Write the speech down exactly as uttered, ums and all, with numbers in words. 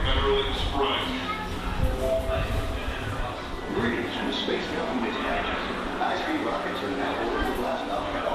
Netherlands front. Greetings from the Space Government. High-speed rockets are now ordered to blast off.